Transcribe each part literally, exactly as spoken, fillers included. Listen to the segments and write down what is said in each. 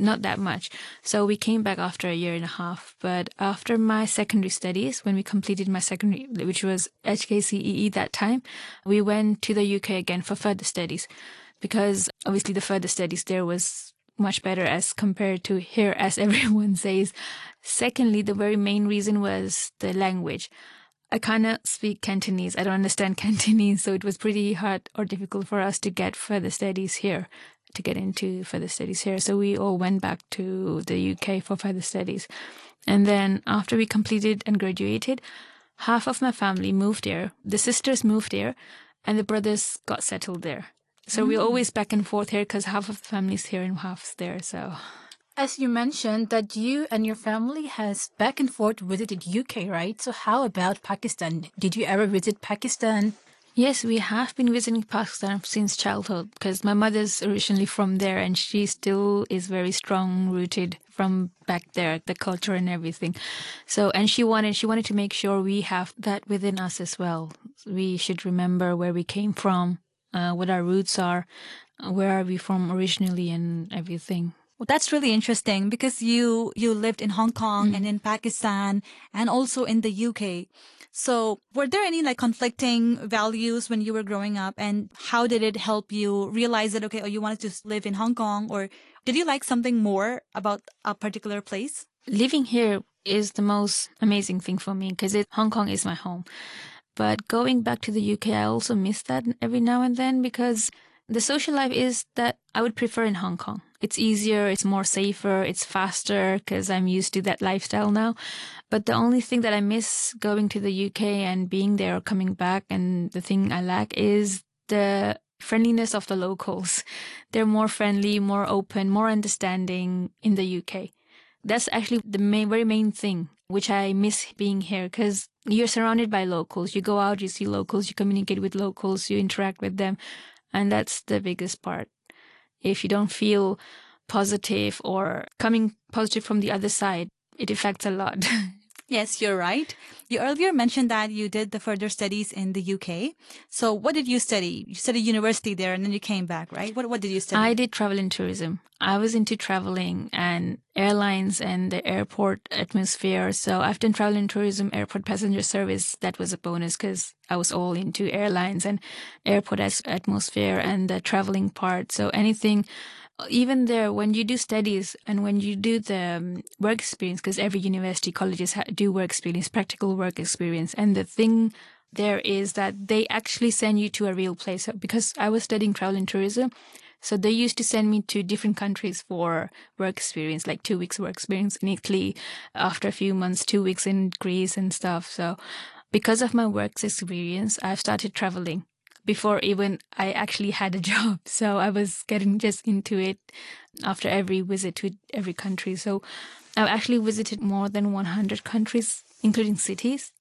not that much. So we came back after a year and a half. But after my secondary studies, when we completed my secondary, which was H K C E E that time, we went to the U K again for further studies, because obviously the further studies there was much better as compared to here, as everyone says. Secondly, the very main reason was the language. I cannot speak Cantonese. I don't understand Cantonese, so it was pretty hard or difficult for us to get further studies here, to get into further studies here. So we all went back to the U K for further studies. And then after we completed and graduated, half of my family moved there. The sisters moved there, and the brothers got settled there. So mm. we're always back and forth here because half of the family's here and half's there, so... As you mentioned that you and your family has back and forth visited U K, right? So how about Pakistan? Did you ever visit Pakistan? Yes, we have been visiting Pakistan since childhood because my mother's originally from there and she still is very strong rooted from back there, the culture and everything. So, and she wanted, she wanted to make sure we have that within us as well. We should remember where we came from, uh, what our roots are, where are we from originally and everything. Well, that's really interesting because you you lived in Hong Kong mm-hmm. and in Pakistan and also in the U K. So were there any like conflicting values when you were growing up, and how did it help you realize that, okay, oh, you wanted to live in Hong Kong, or did you like something more about a particular place? Living here is the most amazing thing for me because Hong Kong is my home. But going back to the U K, I also miss that every now and then because the social life is that I would prefer in Hong Kong. It's easier, it's more safer, it's faster because I'm used to that lifestyle now. But the only thing that I miss going to the U K and being there or coming back, and the thing I lack is the friendliness of the locals. They're more friendly, more open, more understanding in the U K. That's actually the main, very main thing, which I miss being here because you're surrounded by locals. You go out, you see locals, you communicate with locals, you interact with them. And that's the biggest part. If you don't feel positive or coming positive from the other side, it affects a lot. Yes, you're right. You earlier mentioned that you did the further studies in the U K. So what did you study? You studied university there and then you came back, right? What what did you study? I did travel and tourism. I was into traveling and airlines and the airport atmosphere. So I've done travel and tourism, airport passenger service. That was a bonus because I was all into airlines and airport atmosphere and the traveling part. So anything, even there, when you do studies and when you do the um, work experience, because every university, colleges ha- do work experience, practical work experience. And the thing there is that they actually send you to a real place. Because I was studying travel and tourism, so they used to send me to different countries for work experience, like two weeks work experience in Italy, after a few months, two weeks in Greece and stuff. So because of my work experience, I've started traveling before even I actually had a job. So I was getting just into it after every visit to every country. So I've actually visited more than one hundred countries, including cities.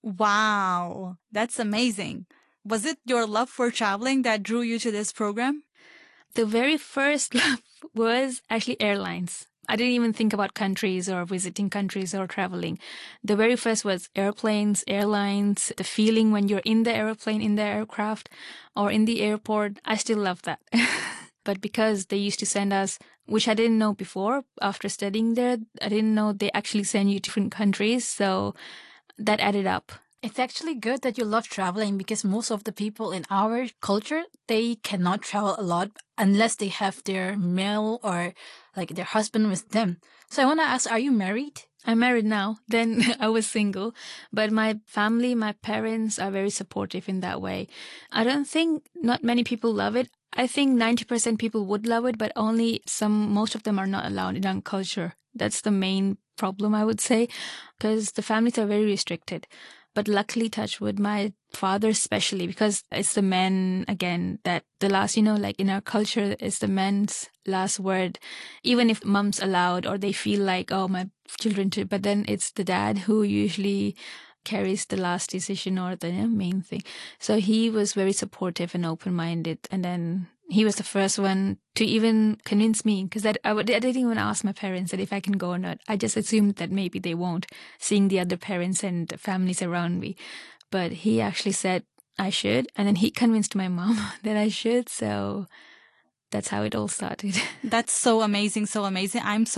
Wow, that's amazing. Was it your love for traveling that drew you to this program? The very first love was actually airlines. I didn't even think about countries or visiting countries or traveling. The very first was airplanes, airlines, the feeling when you're in the airplane, in the aircraft, or in the airport. I still love that. But because they used to send us, which I didn't know before, after studying there, I didn't know they actually send you to different countries. So that added up. It's actually good that you love traveling because most of the people in our culture, they cannot travel a lot unless they have their male or like their husband with them. So I want to ask, are you married? I'm married now. Then I was single. But my family, my parents are very supportive in that way. I don't think not many people love it. I think ninety percent people would love it, but only some, most of them are not allowed in our culture. That's the main problem, I would say, because the families are very restricted. But luckily, touch wood, my father especially, because it's the man, again, that the last, you know, like in our culture, it's the man's last word. Even if mom's allowed or they feel like, oh, my children too, but then it's the dad who usually carries the last decision or the you know, main thing. So he was very supportive and open-minded. And then he was the first one to even convince me, because I, I, I didn't even ask my parents that if I can go or not. I just assumed that maybe they won't, seeing the other parents and families around me. But he actually said I should, and then he convinced my mom that I should. So that's how it all started. That's so amazing, so amazing. I'm so